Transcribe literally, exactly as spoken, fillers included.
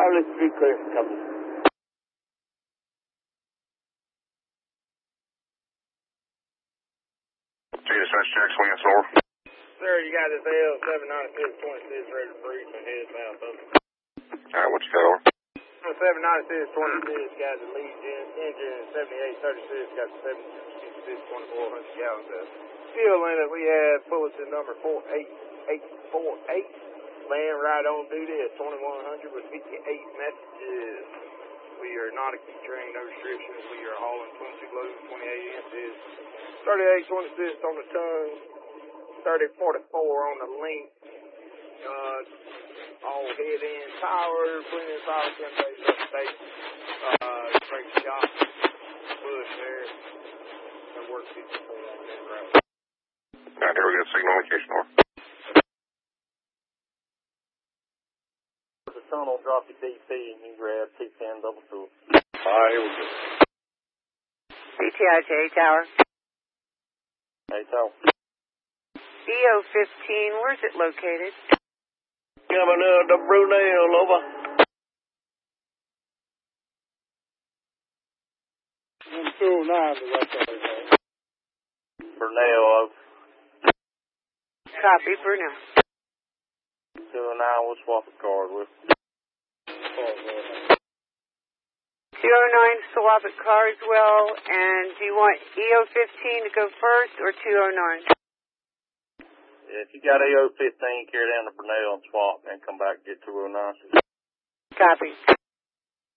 Charlie three clear, copy. G S S check, swing and soar. Sir, you got this L seven ninety-six twenty-six ready to brief and head south of it. Alright, what you got over? seven ninety-six twenty-six got the lead gen, engine seventy-eight thirty-six, got the seven sixty-six twenty-four hundred gallons of fuel in it. We have bulletin number four eight eight four eight. Land right on duty at twenty-one hundred with fifty-eight messages. We are not a key train, no restrictions. We are hauling twenty-two loads, twenty-eight inches, thirty-eight twenty-six on the tongue, thirty forty-four on the length. Uh, all head in power, plenty of power, ten days up state. Uh, break shop, push there. That works fifty-four on that route. Alright, here we go, signal location over. The tunnel, drop your D P and you grab T ten double two. Alright, here we go. C T I J Tower. Hey, Tower. E O fifteen, where's it located? Coming out to Brunel, over. two oh nine is right there. Brunel, over. Copy, Bruno. two oh nine, we'll swap the card with. two oh nine swap at Carswell, and do you want E O fifteen to go first or two oh nine? Yeah, if you got E O fifteen, carry down to Brunel and swap and come back and get two oh nine. Copy.